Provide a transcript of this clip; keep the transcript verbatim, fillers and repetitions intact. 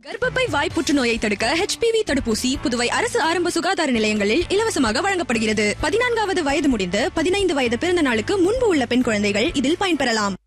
கர்ப்பப்பை வாய் புற்றுநோயை தடுக்க H P V தடுப்பூசி புதுவை அரசு ஆரம்ப சுகாதார நிலையங்களில் இலவசமாக வழங்கப்படுகிறது. பதினான்காவது வயது முடிந்து பதினைந்து வயது பிறந்த நாளுக்கு முன்பு உள்ள பெண் குழந்தைகள் இதில் பயன்பெறலாம்.